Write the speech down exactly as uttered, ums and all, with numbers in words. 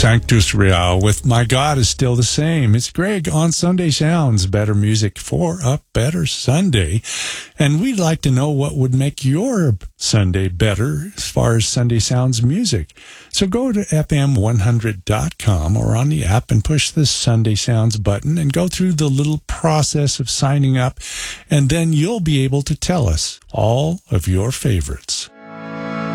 Sanctus Real with My God Is Still the Same. It's Greg on Sunday Sounds, better music for a better Sunday. And we'd like to know what would make your Sunday better as far as Sunday Sounds music. So go to F M one hundred dot com or on the app and push the Sunday Sounds button and go through the little process of signing up. And then you'll be able to tell us all of your favorites.